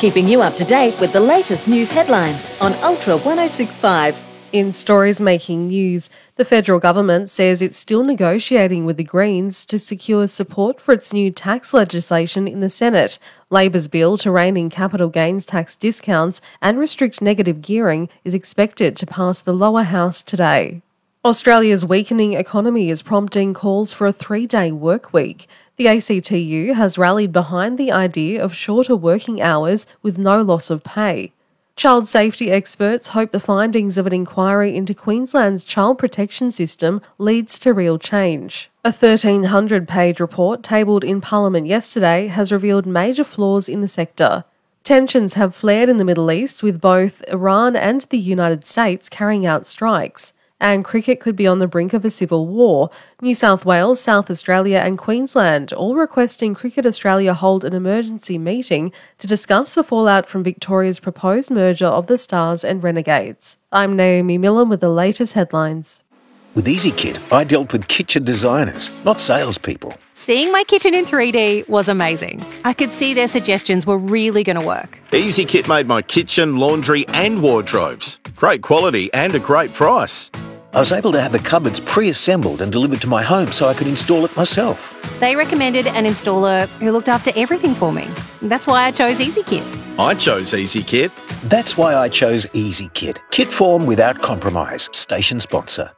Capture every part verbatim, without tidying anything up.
keeping you up to date with the latest news headlines on Ultra one oh six point five. In stories making news, the federal government says it's still negotiating with the Greens to secure support for its new tax legislation in the Senate. Labor's bill to rein in capital gains tax discounts and restrict negative gearing is expected to pass the lower house today. Australia's weakening economy is prompting calls for a three-day work week. The A C T U has rallied behind the idea of shorter working hours with no loss of pay. Child safety experts hope the findings of an inquiry into Queensland's child protection system leads to real change. A thirteen hundred page report tabled in Parliament yesterday has revealed major flaws in the sector. Tensions have flared in the Middle East, with both Iran and the United States carrying out strikes. And cricket could be on the brink of a civil war. New South Wales, South Australia and Queensland all requesting Cricket Australia hold an emergency meeting to discuss the fallout from Victoria's proposed merger of the Stars and Renegades. I'm Naomi Millen with the latest headlines. With EasyKit, I dealt with kitchen designers, not salespeople. Seeing my kitchen in three D was amazing. I could see their suggestions were really going to work. EasyKit made my kitchen, laundry and wardrobes. Great quality and a great price. I was able to have the cupboards pre-assembled and delivered to my home so I could install it myself. They recommended an installer who looked after everything for me. That's why I chose EasyKit. I chose EasyKit. That's why I chose EasyKit. Kit form without compromise. Station sponsor.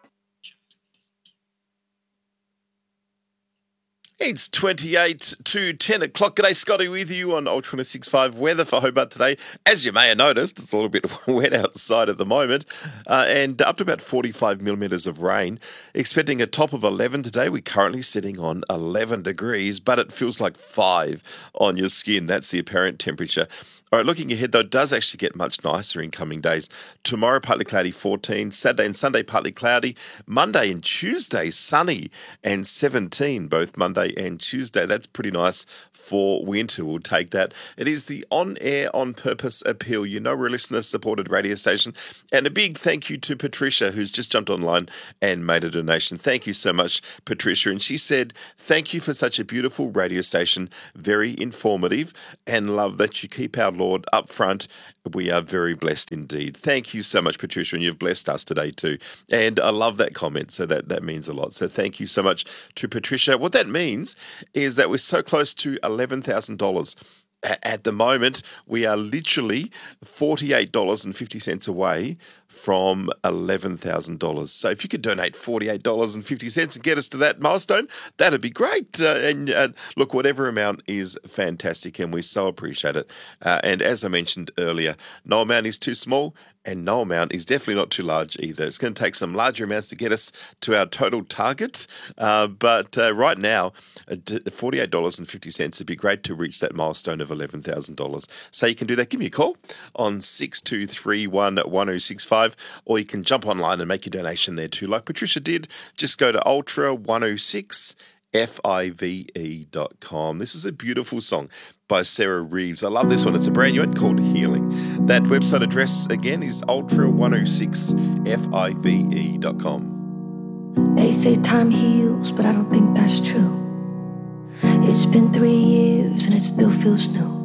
It's twenty-eight to ten o'clock. G'day, Scotty with you on Ultra one oh six point five weather for Hobart today. As you may have noticed, it's a little bit wet outside at the moment uh, and up to about forty-five millimetres of rain. Expecting a top of eleven today. We're currently sitting on eleven degrees, but it feels like five on your skin. That's the apparent temperature. All right, looking ahead, though, it does actually get much nicer in coming days. Tomorrow, partly cloudy, fourteen. Saturday and Sunday, partly cloudy. Monday and Tuesday, sunny and seventeen, both Monday and Tuesday. That's pretty nice for winter. We'll take that. It is the On Air On Purpose appeal. You know, we're a listener-supported radio station. And a big thank you to Patricia, who's just jumped online and made a donation. Thank you so much, Patricia. And she said, thank you for such a beautiful radio station, very informative, and love that you keep our Lord up front. We are very blessed indeed. Thank you so much, Patricia, and you've blessed us today too. And I love that comment, so that, that means a lot. So thank you so much to Patricia. What that means is that we're so close to eleven thousand dollars. At the moment, we are literally forty-eight dollars and fifty cents away from eleven thousand dollars. So if you could donate forty-eight dollars and fifty cents and get us to that milestone, that'd be great. Uh, and uh, look, whatever amount is fantastic, and we so appreciate it. Uh, and as I mentioned earlier, no amount is too small, and no amount is definitely not too large either. It's going to take some larger amounts to get us to our total target. Uh, but uh, right now, forty-eight dollars and fifty cents would be great to reach that milestone of eleven thousand dollars. So you can do that. Give me a call on six two three one one oh six five, or you can jump online and make your donation there too. Like Patricia did, just go to ultra one oh six five dot com. This is a beautiful song by Sarah Reeves. I love this one. It's a brand new one called Healing. That website address again is ultra one oh six five dot com. They say time heals, but I don't think that's true. It's been three years and it still feels new.